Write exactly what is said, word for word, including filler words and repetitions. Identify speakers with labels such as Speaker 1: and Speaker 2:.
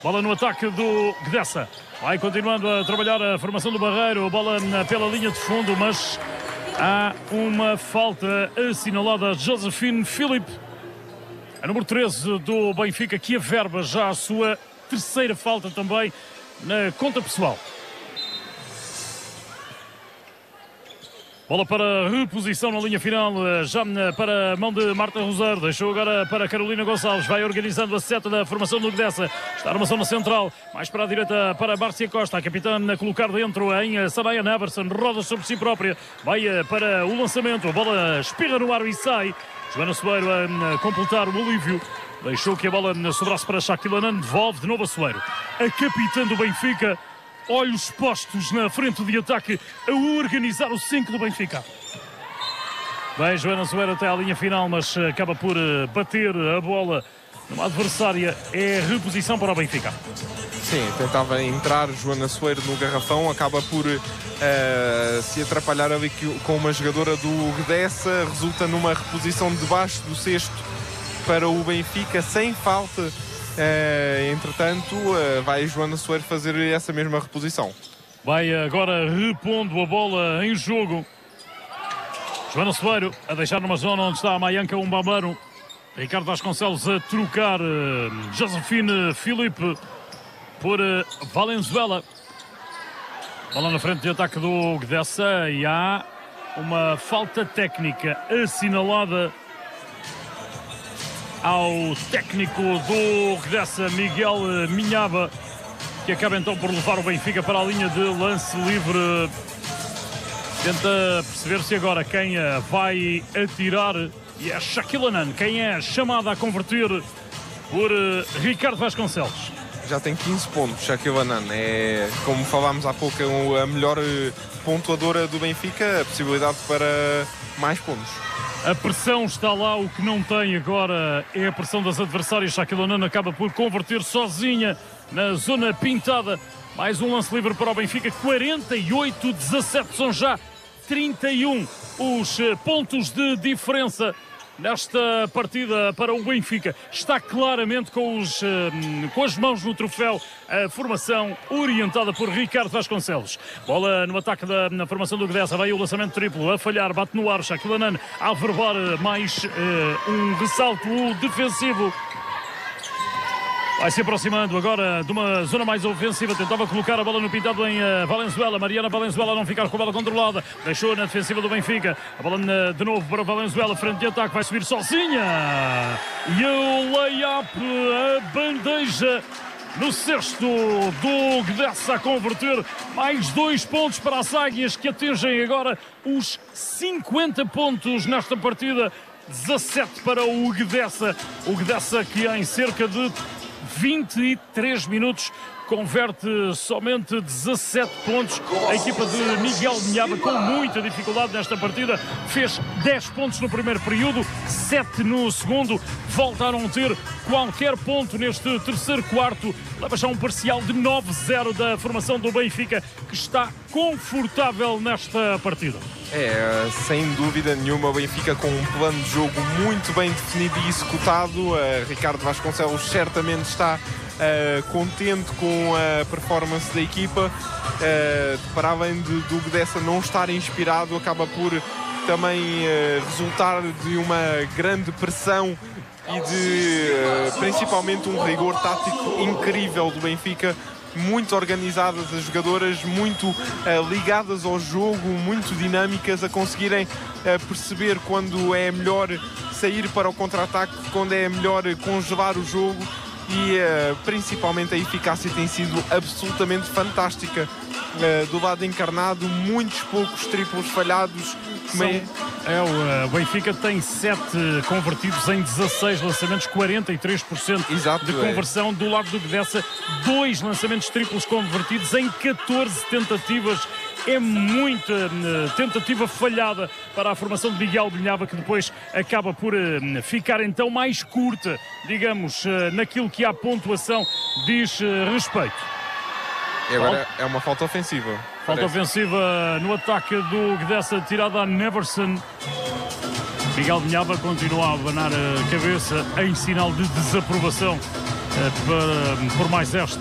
Speaker 1: Bola no ataque do Gdessa. Vai continuando a trabalhar a formação do Barreiro. Bola pela linha de fundo, mas há uma falta assinalada a Josephine Philippe, a número treze do Benfica, que averba já a sua terceira falta também na conta pessoal. Bola para reposição na linha final, já para a mão de Marta Rosário. Deixou agora para Carolina Gonçalves. Vai organizando a seta da formação do Gdessa. Está a armação na central. Mais para a direita para Márcia Costa. A capitã a colocar dentro em Sanaia Neverson. Roda sobre si própria. Vai para o lançamento. A bola espirra no ar e sai. Joana Soeiro a completar o alívio. Deixou que a bola sobrasse para Shaquille O'Neal. Devolve de novo a Soeiro. A capitã do Benfica, olhos postos na frente de ataque, a organizar o cinco do Benfica. Vai Joana Soeiro até à linha final, mas acaba por bater a bola numa adversária. É reposição para o Benfica.
Speaker 2: Sim, tentava entrar Joana Soeiro no garrafão, acaba por uh, se atrapalhar ali com uma jogadora do Gdessa. Resulta numa reposição debaixo do cesto para o Benfica, sem falta. Uh, entretanto, uh, vai Joana Soeiro fazer essa mesma reposição.
Speaker 1: Vai agora repondo a bola em jogo. Joana Soeiro a deixar numa zona onde está a Mayanka Umbamaro. Ricardo Vasconcelos a trocar uh, Josephine Philippe por uh, Valenzuela. Bola na frente de ataque do Gdessa e há uma falta técnica assinalada ao técnico do Gdessa, Miguel Minhaba, que acaba então por levar o Benfica para a linha de lance livre. Tenta perceber-se agora quem vai atirar, e é Shaquille O'Neal quem é chamado a converter por Ricardo Vasconcelos.
Speaker 2: Já tem quinze pontos, Shaquille O'Neal. É, como falámos há pouco, a melhor pontuadora do Benfica, a possibilidade para mais pontos.
Speaker 1: A pressão está lá, o que não tem agora é a pressão das adversárias. Shaquille O'Neal acaba por converter sozinha na zona pintada. Mais um lance livre para o Benfica, quarenta e oito a dezassete, são já trinta e um os pontos de diferença nesta partida para o Benfica. Está claramente com, os, com as mãos no troféu a formação orientada por Ricardo Vasconcelos. Bola no ataque da na formação do Gdessa. Vai o lançamento triplo a falhar, bate no ar. Shaquille O'Neal a averbar mais uh, um ressalto defensivo. Vai se aproximando agora de uma zona mais ofensiva. Tentava colocar a bola no pintado em uh, Valenzuela. Mariana Valenzuela não ficar com a bola controlada. Deixou na defensiva do Benfica. A bola uh, de novo para Valenzuela. Frente de ataque. Vai subir sozinha. E o layup, a bandeja no cesto do Gdessa a converter. Mais dois pontos para as Águias, que atingem agora os cinquenta pontos nesta partida. dezassete para o Gdessa. O Gdessa que em cerca de vinte e três minutos converte somente dezassete pontos. A equipa de Miguel Minhaba com muita dificuldade nesta partida. Fez dez pontos no primeiro período, sete no segundo. Volta a não ter qualquer ponto neste terceiro quarto. Leva já um parcial de nove a zero da formação do Benfica, que está confortável nesta partida.
Speaker 2: É, sem dúvida nenhuma, o Benfica com um plano de jogo muito bem definido e executado. Uh, Ricardo Vasconcelos certamente está uh, contente com a performance da equipa. Uh, para além de, do Gdessa não estar inspirado, acaba por também uh, resultar de uma grande pressão e de uh, principalmente um rigor tático incrível do Benfica. Muito organizadas as jogadoras, muito uh, ligadas ao jogo, muito dinâmicas, a conseguirem uh, perceber quando é melhor sair para o contra-ataque, quando é melhor congelar o jogo, e uh, principalmente a eficácia tem sido absolutamente fantástica. Uh, do lado encarnado, muitos poucos triplos falhados.
Speaker 1: São, é, o uh, Benfica tem sete convertidos em dezasseis lançamentos, quarenta e três por cento
Speaker 2: Exato,
Speaker 1: de conversão. É. Do lado do Gdessa, dois lançamentos triplos convertidos em catorze tentativas. É muita uh, tentativa falhada para a formação de Miguel Minhaba, que depois acaba por uh, ficar então mais curta, digamos, uh, naquilo que a pontuação diz uh, respeito.
Speaker 2: E agora é uma falta ofensiva.
Speaker 1: Falta parece. ofensiva no ataque do Gdessa, tirada a Neverson. Miguel Minhaba continua a abanar a cabeça em sinal de desaprovação para, por mais esta